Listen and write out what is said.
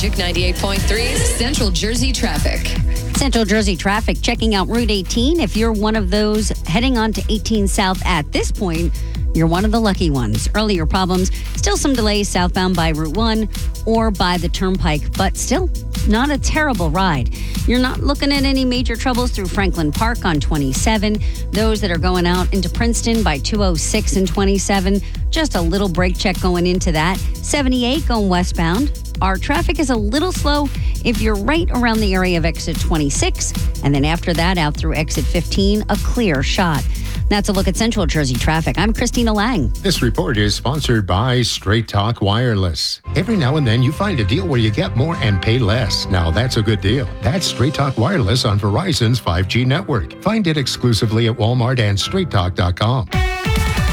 Magic 98.3's Central Jersey traffic. Central Jersey traffic, checking out Route 18. If you're one of those heading on to 18 South at this point, you're one of the lucky ones. Earlier problems, still some delays southbound by Route 1 or by the Turnpike, but still not a terrible ride. You're not looking at any major troubles through Franklin Park on 27. Those that are going out into Princeton by 206 and 27, just a little brake check going into that. 78 going westbound. Our traffic is a little slow if you're right around the area of exit 26, and then after that out through exit 15, a clear shot. That's a look at Central Jersey traffic. I'm Christina Lang. This report is sponsored by Straight Talk Wireless. Every now and then you find a deal where you get more and pay less. Now that's a good deal. That's Straight Talk Wireless on Verizon's 5G network. Find it exclusively at Walmart and straighttalk.com.